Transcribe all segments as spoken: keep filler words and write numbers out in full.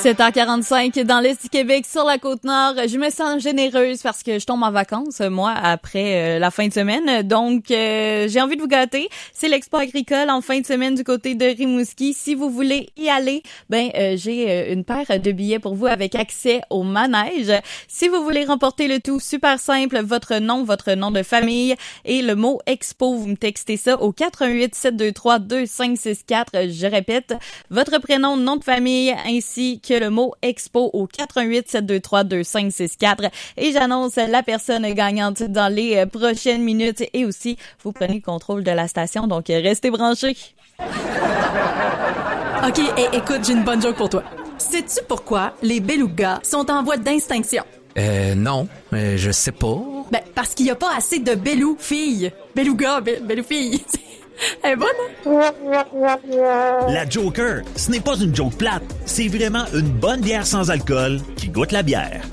sept heures quarante-cinq dans l'Est du Québec, sur la Côte-Nord. Je me sens généreuse parce que je tombe en vacances, moi, après euh, la fin de semaine. Donc, euh, j'ai envie de vous gâter. C'est l'Expo agricole en fin de semaine du côté de Rimouski. Si vous voulez y aller, ben euh, j'ai euh, une paire de billets pour vous avec accès au manège. Si vous voulez remporter le tout, super simple, votre nom, votre nom de famille et le mot Expo. Vous me textez ça au quatre un huit, sept deux trois, deux cinq six quatre. Je répète, votre prénom, nom de famille ainsi que le mot Expo au quatre un huit, sept deux trois, deux cinq six quatre et j'annonce la personne gagnante dans les prochaines minutes et aussi vous prenez le contrôle de la station, donc restez branchés. OK, hey, écoute, j'ai une bonne joke pour toi. Sais-tu pourquoi les belugas sont en voie d'extinction? Euh, non, euh, je sais pas. Ben, parce qu'il y a pas assez de belou filles. Beluga, be- belou filles. Elle est bonne, hein? La Joker, ce n'est pas une joke plate, c'est vraiment une bonne bière sans alcool qui goûte la bière.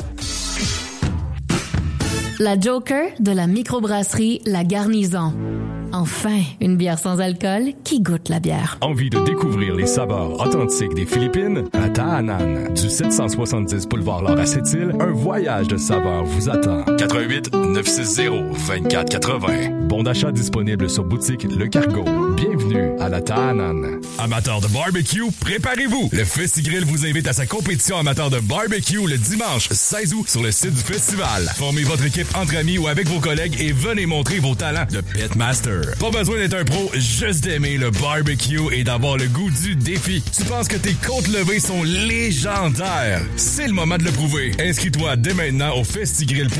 La Joker de la microbrasserie La Garnison. Enfin, une bière sans alcool qui goûte la bière. Envie de découvrir les saveurs authentiques des Philippines? À Taanan, du sept cent soixante-dix boulevard Laure à Sept-Îles, un voyage de saveurs vous attend. quatre un huit, neuf six zéro, deux quatre huit zéro. Bon d'achat disponible sur boutique Le Cargo. Bienvenue à la Taanan. Amateurs de barbecue, préparez-vous! Le FestiGrill vous invite à sa compétition amateur de barbecue le dimanche seize août sur le site du festival. Formez votre équipe entre amis ou avec vos collègues et venez montrer vos talents de pitmaster. Pas besoin d'être un pro, juste d'aimer le barbecue et d'avoir le goût du défi. Tu penses que tes côtes levées sont légendaires? C'est le moment de le prouver. Inscris-toi dès maintenant au festigrill point com.